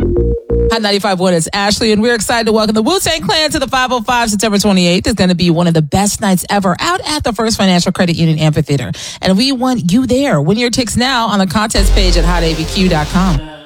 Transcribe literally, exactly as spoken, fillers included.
Hot ninety-five point one, it's Ashley, and we're excited to welcome the Wu-Tang Clan to the five oh five. September twenty-eighth is going to be one of the best nights ever out at the First Financial Credit Union Amphitheater. And we want you there. Win your tickets now on the contest page at hot a b q dot com.